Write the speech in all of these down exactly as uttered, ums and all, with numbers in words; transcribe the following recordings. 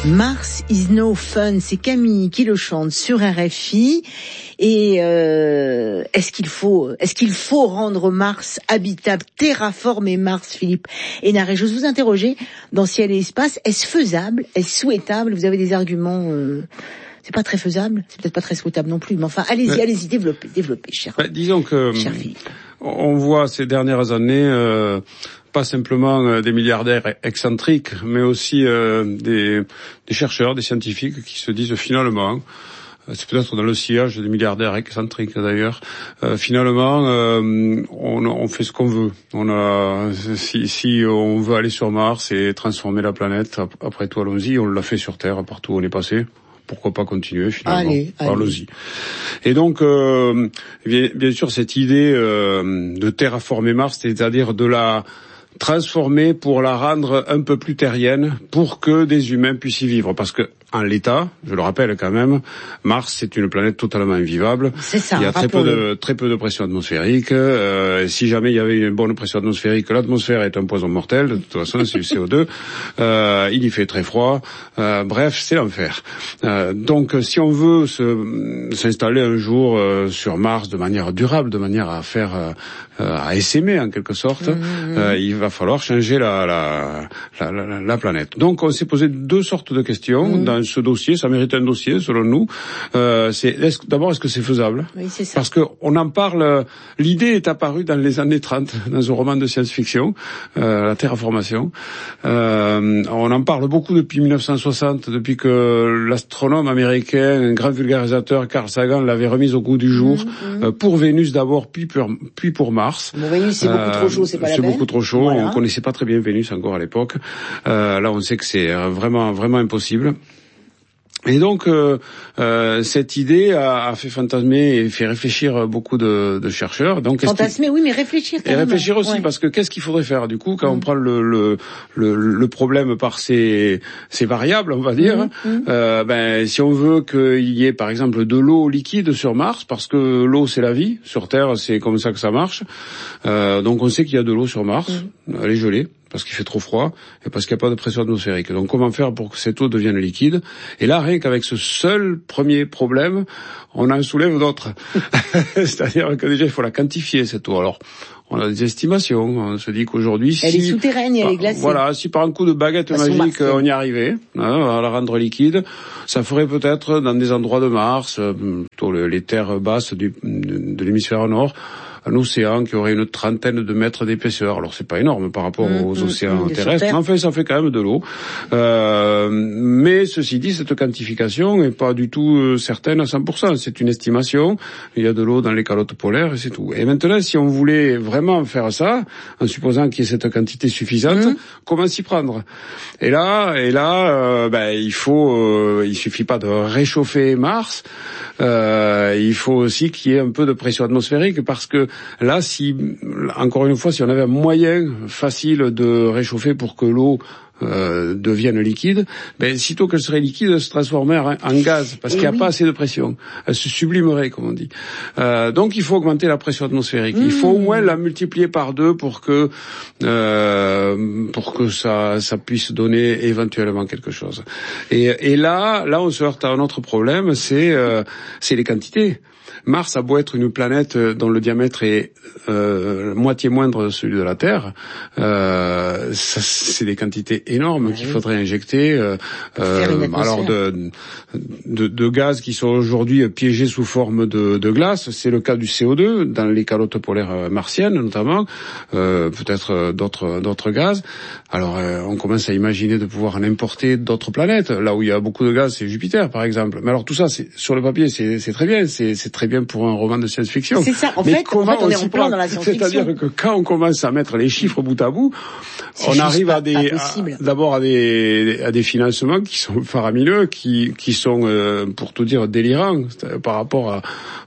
Mars is no fun, c'est Camille qui le chante sur R F I. Et euh, est-ce qu'il faut, est-ce qu'il faut rendre Mars habitable, terraformer Mars, Philippe Hénarez? J'ose vous interroger dans Ciel et Espace. Est-ce faisable? Est-ce souhaitable? Vous avez des arguments euh, c'est pas très faisable, c'est peut-être pas très souhaitable non plus, mais enfin, allez-y, ouais. allez-y, développez, développez, cher, bah, disons que, cher Philippe. On voit ces dernières années, euh, pas simplement euh, des milliardaires excentriques, mais aussi euh, des, des chercheurs, des scientifiques qui se disent finalement, c'est peut-être dans le sillage des milliardaires excentriques d'ailleurs, euh, finalement, euh, on, on fait ce qu'on veut. On a, si, si on veut aller sur Mars et transformer la planète, après tout, allons-y, on l'a fait sur Terre, partout où on est passé. Pourquoi pas continuer finalement? Allez, allons-y. Et donc, euh, bien, bien sûr, cette idée euh, de terraformer Mars, c'est-à-dire de la transformer pour la rendre un peu plus terrienne, pour que des humains puissent y vivre. Parce que en l'état, je le rappelle quand même, Mars c'est une planète totalement invivable. C'est ça. Il y a très peu de très peu de pression atmosphérique. Euh, si jamais il y avait une bonne pression atmosphérique, l'atmosphère est un poison mortel. De toute façon, c'est du C O deux. Euh, il y fait très froid. Euh, bref, c'est l'enfer. Euh, donc, si on veut se, s'installer un jour euh, sur Mars de manière durable, de manière à faire euh, à essaimer en quelque sorte, mmh, mmh. Euh, il va falloir changer la la, la la la planète. Donc, on s'est posé deux sortes de questions mmh. dans ce dossier. Ça mérite un dossier, selon nous. Euh, c'est est-ce, d'abord, est-ce que c'est faisable? Oui, c'est ça. Parce que on en parle. L'idée est apparue dans les années trente dans un roman de science-fiction, euh, la terraformation. Euh, on en parle beaucoup depuis mille neuf cent soixante, depuis que l'astronome américain, un grand vulgarisateur, Carl Sagan, l'avait remise au goût du jour mmh, mmh. Euh, pour Vénus d'abord, puis pour, puis pour Mars. Bon, Vénus, c'est beaucoup euh, trop chaud, c'est pas la peine. C'est beaucoup trop chaud. Voilà. On connaissait pas très bien Vénus encore à l'époque. Euh, là, on sait que c'est vraiment, vraiment impossible. Et donc, euh, euh, cette idée a, a fait fantasmer et fait réfléchir beaucoup de, de chercheurs. Donc, fantasmer, oui, mais réfléchir quand et même. réfléchir aussi, ouais. Parce que qu'est-ce qu'il faudrait faire, du coup, quand mmh. on prend le, le, le, le problème par ses, ses variables, on va dire, mmh. euh, ben, si on veut qu'il y ait, par exemple, de l'eau liquide sur Mars, parce que l'eau, c'est la vie, sur Terre, c'est comme ça que ça marche, euh, donc on sait qu'il y a de l'eau sur Mars, mmh. elle est gelée, parce qu'il fait trop froid et parce qu'il n'y a pas de pression atmosphérique. Donc comment faire pour que cette eau devienne liquide? Et là, rien qu'avec ce seul premier problème, on en soulève d'autres. C'est-à-dire que déjà, il faut la quantifier, cette eau. Alors, on a des estimations. On se dit qu'aujourd'hui, si... Elle est souterraine et elle est glacée. Voilà, si par un coup de baguette bah, magique, on y arrivait, hein, à la rendre liquide, ça ferait peut-être dans des endroits de Mars, plutôt les terres basses du, de, de l'hémisphère nord, un océan qui aurait une trentaine de mètres d'épaisseur. Alors c'est pas énorme par rapport mmh, aux océans mmh, terrestres, mais enfin ça fait quand même de l'eau. Euh, mais ceci dit, cette quantification n'est pas du tout euh, certaine à cent pour cent. C'est une estimation. Il y a de l'eau dans les calottes polaires et c'est tout. Et maintenant, si on voulait vraiment faire ça, en supposant qu'il y ait cette quantité suffisante, mmh. comment s'y prendre? Et là, et là, euh, ben il faut, euh, il suffit pas de réchauffer Mars. Euh, il faut aussi qu'il y ait un peu de pression atmosphérique parce que là, si, encore une fois, si on avait un moyen facile de réchauffer pour que l'eau euh, devienne liquide, ben, sitôt qu'elle serait liquide, elle se transformerait en, en gaz, parce et qu'il n'y a oui. pas assez de pression. Elle se sublimerait, comme on dit. Euh, donc, il faut augmenter la pression atmosphérique. Mmh. Il faut au moins la multiplier par deux pour que euh, pour que ça, ça puisse donner éventuellement quelque chose. Et, et là, là, on se heurte à un autre problème, c'est euh, c'est les quantités. Mars a beau être une planète dont le diamètre est euh, moitié moindre de celui de la Terre, euh, ça, c'est des quantités énormes ah, qu'il oui. faudrait injecter. Euh, euh, alors de, de, de gaz qui sont aujourd'hui piégés sous forme de, de glace. C'est le cas du C O deux dans les calottes polaires martiennes notamment, euh, peut-être d'autres d'autres gaz. Alors euh, on commence à imaginer de pouvoir en importer d'autres planètes. Là où il y a beaucoup de gaz, c'est Jupiter par exemple. Mais alors tout ça, c'est, sur le papier, c'est, c'est très bien, c'est, c'est très bien pour un roman de science-fiction. C'est ça. En Mais fait, en fait on est en plein dans la science-fiction. C'est-à-dire que quand on commence à mettre les chiffres bout à bout, c'est on arrive pas, à des, à, d'abord à des, à des financements qui sont faramineux, qui, qui sont, euh, pour tout dire, délirants par rapport à,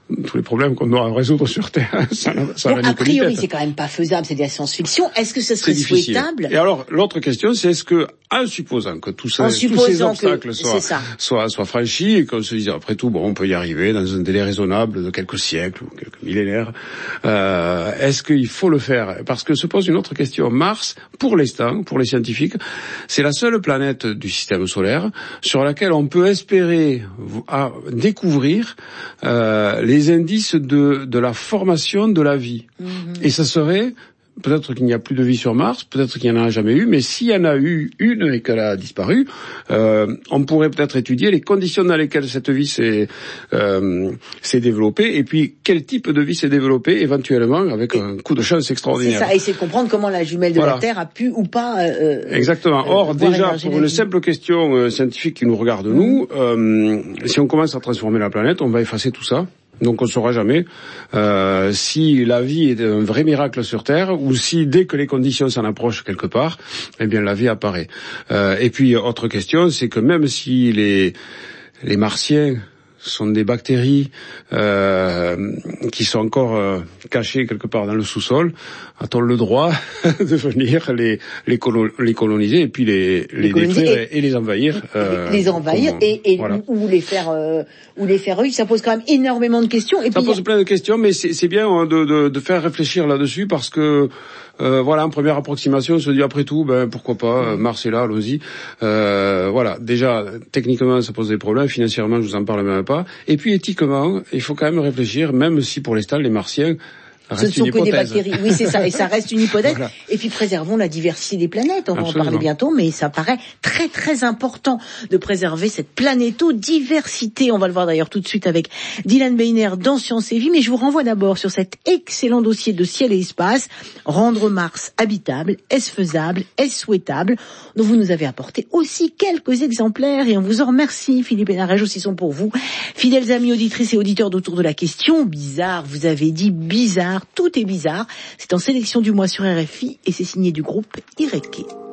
tous les problèmes qu'on doit résoudre sur Terre. Ça, ça Donc, a priori, c'est quand même pas faisable, c'est de la science-fiction. Est-ce que ce serait souhaitable? Et alors, l'autre question, c'est est-ce que, en supposant que tout ça, tous ces obstacles soient, soient, soient franchis et qu'on se dise, après tout, bon, on peut y arriver dans un délai raisonnable de quelques siècles ou quelques millénaires, euh, est-ce qu'il faut le faire? Parce que se pose une autre question. Mars, pour l'instant, pour les scientifiques, c'est la seule planète du système solaire sur laquelle on peut espérer à découvrir euh, les indices de, de la formation de la vie. Mmh. Et ça serait... Peut-être qu'il n'y a plus de vie sur Mars, peut-être qu'il n'y en a jamais eu, mais s'il y en a eu une et qu'elle a disparu, euh, on pourrait peut-être étudier les conditions dans lesquelles cette vie s'est, euh, s'est développée, et puis quel type de vie s'est développée, éventuellement, avec et un coup de chance extraordinaire. C'est ça, essayer de comprendre comment la jumelle de voilà. la Terre a pu ou pas... Euh, Exactement. Or, euh, déjà, pour une simple question euh, scientifique qui nous regarde, mmh. nous, euh, si on commence à transformer la planète, on va effacer tout ça. Donc on ne saura jamais euh, si la vie est un vrai miracle sur Terre ou si dès que les conditions s'en approchent quelque part, eh bien la vie apparaît. Euh, et puis autre question, c'est que même si les les Martiens sont des bactéries euh, qui sont encore euh, cachées quelque part dans le sous-sol, a-t-on le droit de venir les les, colo- les coloniser et puis les les, les détruire et, et les envahir euh, les envahir comme, et, et voilà. ou, ou les faire euh, ou les faire revivre? Ça pose quand même énormément de questions. Et ça puis, pose a... plein de questions, mais c'est, c'est bien de, de, de faire réfléchir là-dessus parce que euh, voilà, en première approximation, on se dit après tout, ben pourquoi pas, Mars est là, allons-y. Euh, voilà, déjà techniquement ça pose des problèmes, financièrement je vous en parle même pas. Et puis éthiquement, il faut quand même réfléchir, même si pour l'instant les Martiens ce ne sont que des bactéries. Oui, c'est ça. Et ça reste une hypothèse. Voilà. Et puis, préservons la diversité des planètes. On va Absolument. en parler bientôt, mais ça paraît très, très important de préserver cette planéto-diversité. On va le voir d'ailleurs tout de suite avec Dylan Beiner dans Science et Vie. Mais je vous renvoie d'abord sur cet excellent dossier de Ciel et Espace. Rendre Mars habitable. Est-ce faisable? Est-ce souhaitable? dont vous nous avez apporté aussi quelques exemplaires et on vous en remercie. Philippe et Narège aussi sont pour vous. Fidèles amis auditrices et auditeurs d'Autour de la question. Bizarre, vous avez dit bizarre. Tout est bizarre. C'est en sélection du mois sur R F I et c'est signé du groupe Ireke.